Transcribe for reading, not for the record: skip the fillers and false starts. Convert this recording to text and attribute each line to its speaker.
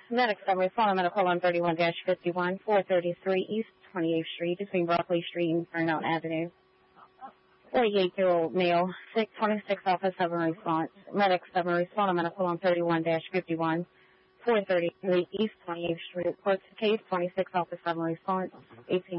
Speaker 1: Medic summary, Fallen Medical on 31-51, 433 East 28th Street between Broccoli Street and Fairmount Avenue. 48-year-old male, 626 office having response. Medic summary, Fallen Medical on 31-51, 433 East 28th Street. Reports the case, 26 office having response, 18